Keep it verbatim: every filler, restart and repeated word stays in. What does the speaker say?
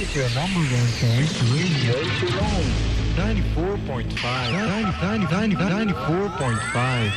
your number one choice radio Cologne. ninety-four point five. ninety, ninety, ninety, ninety-four point five.